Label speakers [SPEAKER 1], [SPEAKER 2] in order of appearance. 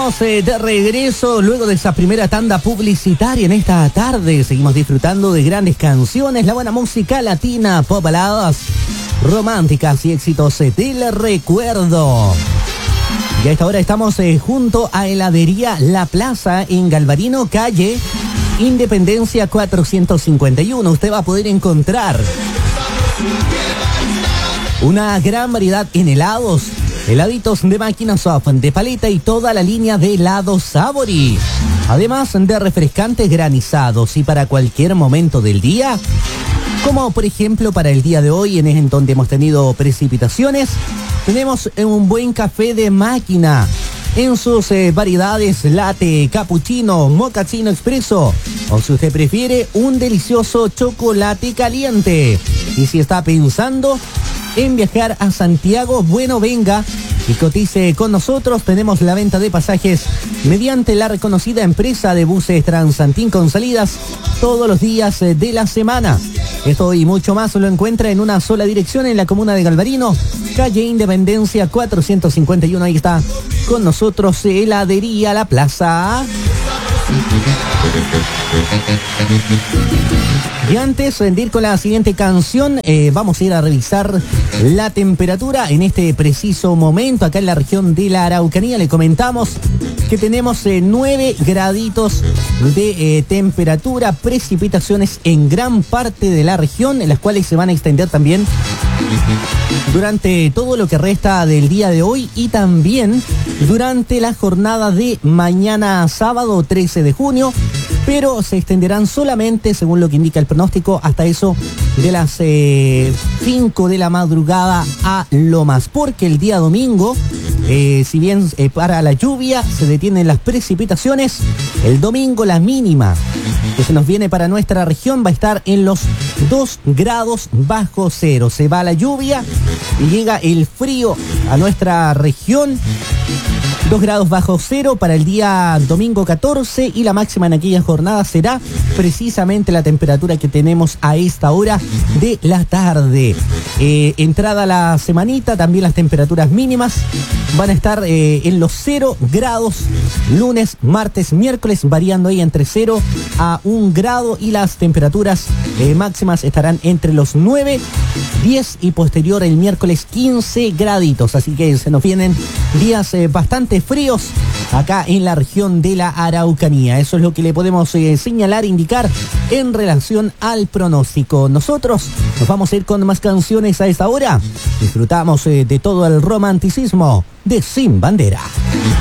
[SPEAKER 1] Estamos de regreso luego de esa primera tanda publicitaria en esta tarde. Seguimos disfrutando de grandes canciones, la buena música latina, pop baladas románticas y éxitos del recuerdo. Y a esta hora estamos junto a Heladería La Plaza en Galvarino, calle Independencia 451. Usted va a poder encontrar una gran variedad en helados, heladitos de máquina soft, de paleta y toda la línea de helados Sabori. Además de refrescantes granizados y para cualquier momento del día, como por ejemplo para el día de hoy, en donde hemos tenido precipitaciones, tenemos un buen café de máquina en sus variedades latte, cappuccino, mochaccino expreso, o si usted prefiere, un delicioso chocolate caliente. Y si está pensando en viajar a Santiago, bueno, venga y cotice con nosotros. Tenemos la venta de pasajes mediante la reconocida empresa de buses Transantín con salidas todos los días de la semana. Esto y mucho más lo encuentra en una sola dirección en la comuna de Galvarino, calle Independencia 451. Ahí está con nosotros Heladería La Plaza. Y antes de ir con la siguiente canción, vamos a ir a revisar la temperatura en este preciso momento acá en la región de la Araucanía. Le comentamos que tenemos 9 graditos de temperatura, precipitaciones en gran parte de la región, en las cuales se van a extender también durante todo lo que resta del día de hoy y también durante la jornada de mañana sábado 13 de junio, pero se extenderán solamente, según lo que indica el pronóstico, hasta eso de las 5 de la madrugada a lo más, porque el día domingo, si bien para la lluvia se detienen las precipitaciones, el domingo la mínima que se nos viene para nuestra región va a estar en los 2 grados bajo cero. Se va la lluvia y llega el frío a nuestra región. 2 grados bajo cero para el día domingo 14 y la máxima en aquella jornada será precisamente la temperatura que tenemos a esta hora de la tarde. Entrada la semanita, también las temperaturas mínimas van a estar en los 0 grados lunes, martes, miércoles, variando ahí entre 0 a 1 grado y las temperaturas máximas estarán entre los 9, 10 y posterior el miércoles 15 graditos. Así que se nos vienen días bastante fríos acá en la región de la Araucanía. Eso es lo que le podemos señalar, indicar en relación al pronóstico. Nosotros nos vamos a ir con más canciones a esta hora. Disfrutamos de todo el romanticismo de Sin Bandera.